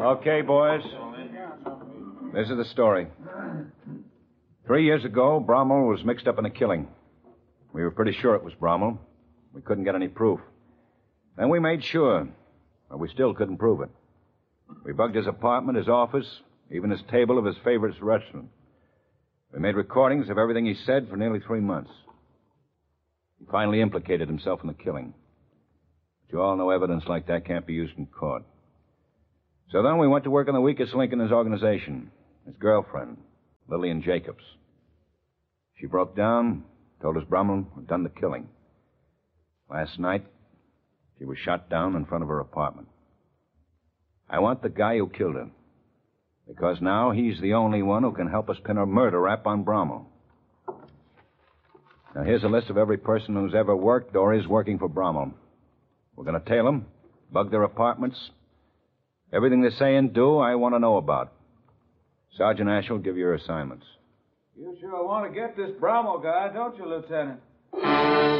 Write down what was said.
Okay, boys. This is the story. 3 years ago, Bromwell was mixed up in a killing. We were pretty sure it was Bromwell. We couldn't get any proof. Then we made sure, but we still couldn't prove it. We bugged his apartment, his office, even his table of his favorite restaurant. We made recordings of everything he said for nearly 3 months. He finally implicated himself in the killing. But you all know evidence like that can't be used in court. So then we went to work on the weakest link in his organization, his girlfriend, Lillian Jacobs. She broke down, told us Bromwell had done the killing. Last night, she was shot down in front of her apartment. I want the guy who killed her, because now he's the only one who can help us pin a murder rap on Bromwell. Now, here's a list of every person who's ever worked or is working for Bromwell. We're going to tail them, bug their apartments. Everything they say and do, I want to know about. Sergeant Ash will give you your assignments. You sure want to get this Bromwell guy, don't you, Lieutenant?